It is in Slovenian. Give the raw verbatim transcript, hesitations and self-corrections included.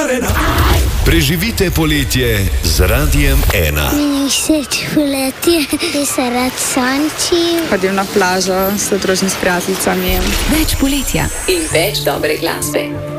Preživite poletje z Radiem ena. Meni všeč poletje, ki se rad sonči. Hodim na plažo, se družim s prijateljicami. Več poletja in več dobre glasbe.